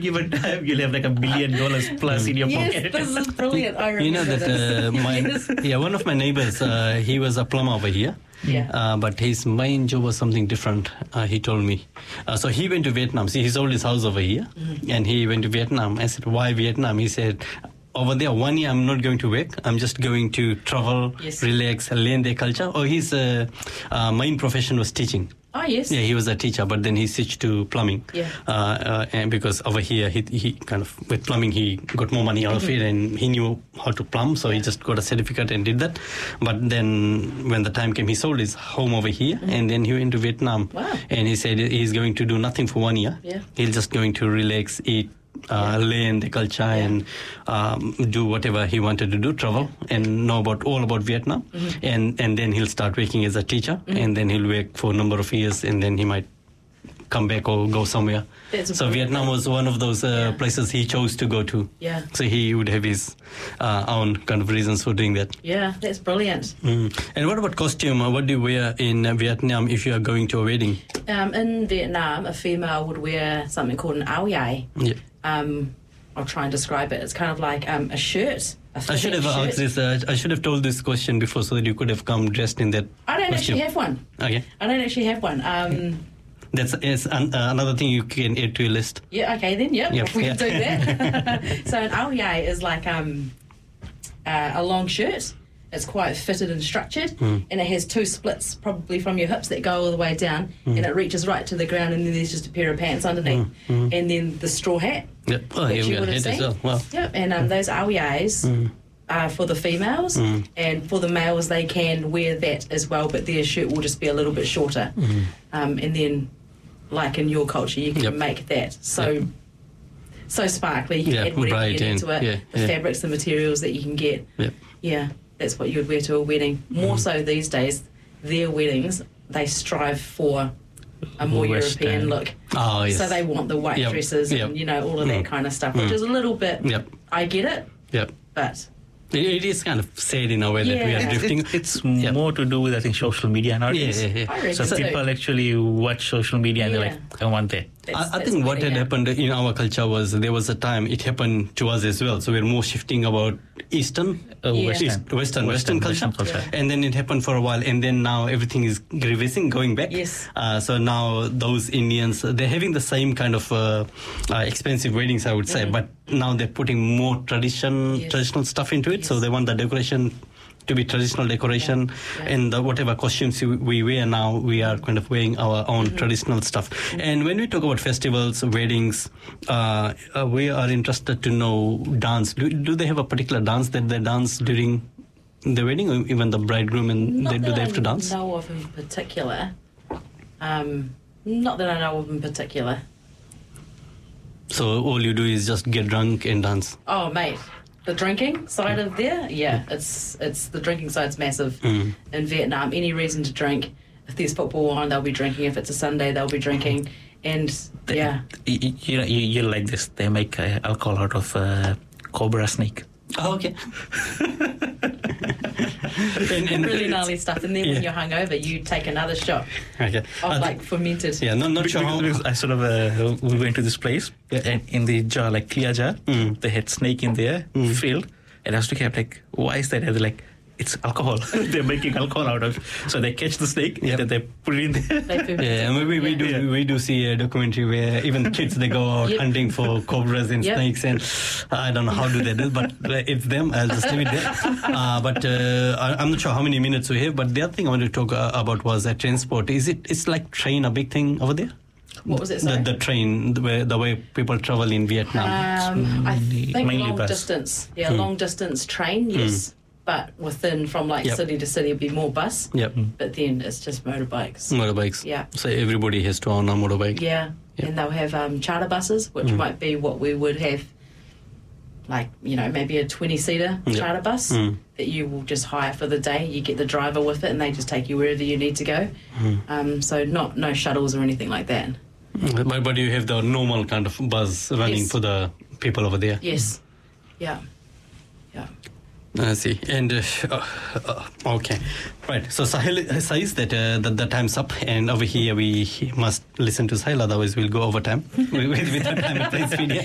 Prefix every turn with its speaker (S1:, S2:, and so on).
S1: given time, you'll have like $1 billion plus in your pocket.
S2: Yes, this is brilliant. I remember this.
S3: One of my neighbors, he was a plumber over here.
S2: Yeah.
S3: But his main job was something different, he told me. So he went to Vietnam. See, he sold his house over here, and he went to Vietnam. I said, why Vietnam? He said, over there, 1 year, I'm not going to work. I'm just going to travel, relax, learn their culture. Or his main profession was teaching.
S2: Oh, yes.
S3: Yeah, he was a teacher, but then he switched to plumbing.
S2: Yeah.
S3: And because over here, he kind of, with plumbing, he got more money out of it, and he knew how to plumb, so he just got a certificate and did that. But then when the time came, he sold his home over here, and then he went to Vietnam.
S2: Wow.
S3: And he said he's going to do nothing for 1 year.
S2: Yeah.
S3: He's just going to relax, eat, learn the culture, and do whatever he wanted to do, travel, and know all about Vietnam. And then he'll start working as a teacher, and then he'll work for a number of years, and then he might come back or go somewhere. So Vietnam was one of those places he chose to go to.
S2: Yeah.
S3: So he would have his own kind of reasons for doing that.
S2: Yeah, that's brilliant.
S3: And what about costume? What do you wear in Vietnam if you are going to a wedding?
S2: In Vietnam, a female would wear something called an ao dai.
S3: Yeah.
S2: I'll try and describe it. It's kind of like a shirt.
S3: I should have asked this. I should have told this question before so that you could have come dressed in that.
S2: I don't actually have one.
S3: Okay.
S2: I don't actually have one.
S3: That's another thing you can add to your list.
S2: Yeah, okay then, yep. We can do that. So an ao dai is like a long shirt. It's quite fitted and structured, and it has two splits probably from your hips that go all the way down, and it reaches right to the ground, and then there's just a pair of pants underneath, and then the straw hat.
S3: Yep. Oh,
S2: which
S3: you would have seen. As well. Wow.
S2: Yep, and those ao dais are for the females, and for the males they can wear that as well, but their shirt will just be a little bit shorter. And then, like in your culture, you can make that so sparkly. You can add whatever you need to it. The fabrics, the materials that you can get. Yeah, that's what you would wear to a wedding. More so these days, their weddings, they strive for a more European look.
S3: Oh, yes.
S2: So they want the white dresses and, all of that kind of stuff, which is a little bit, I get it, but...
S3: It is kind of sad in a way that we are drifting.
S1: It's more to do with, I think, social media nowadays. So people actually watch social media and they're like, I want that.
S3: I think what had happened in our culture was there was a time it happened to us as well. So we're more shifting about Western culture. And then it happened for a while. And then now everything is reversing, going back.
S2: Yes.
S3: So now those Indians, they're having the same kind of expensive weddings, I would say. But now they're putting more traditional stuff into it. So they want the decoration to be traditional decoration, and whatever costumes we wear now, we are kind of wearing our own traditional stuff. And when we talk about festivals, weddings, we are interested to know dance. Do they have a particular dance that they dance during the wedding, or even the bridegroom, and do they have to dance?
S2: Not that I know of in particular. Not that I know of in particular.
S3: So all you do is just get drunk and dance?
S2: Oh, mate. The drinking side of there, it's the drinking side's massive in Vietnam. Any reason to drink. If there's football on, they'll be drinking. If it's a Sunday, they'll be drinking. And
S1: you like this. They make alcohol out of cobra snake.
S3: Oh, okay.
S2: and really gnarly stuff. And then when you're hungover, you take another shot of like fermented.
S3: Yeah, not sure how.
S1: I sort of we went to this place, and in the jar, like clear jar, they had snake in there, filled. And I was looking at like, why is that? And they're like, it's alcohol. They're making alcohol out of it. So they catch the snake, and then they put it in there.
S3: We do see a documentary where even kids, they go out hunting for cobras and snakes, and I don't know how do they do, but it's them. I'll just leave it there. But I'm not sure how many minutes we have, but the other thing I wanted to talk about was transport. It's like train a big thing over there?
S2: What was it, sorry?
S3: The train, the way people travel in Vietnam.
S2: I think long
S1: bus.
S2: distance. Yeah, long distance train, yes. But within, from like city to city, it'd be more bus. But then it's just motorbikes. Yeah.
S3: So everybody has to own a motorbike.
S2: Yeah. And they'll have charter buses, which might be what we would have, like, maybe a 20-seater charter bus that you will just hire for the day. You get the driver with it and they just take you wherever you need to go. So no shuttles or anything like that.
S3: But you have the normal kind of bus running for the people over there.
S2: Yes. Yeah.
S3: I see. And okay, right. So Sahil says that the time's up, and over here we must listen to Sahil, otherwise we'll go over time with the time at Prince Media.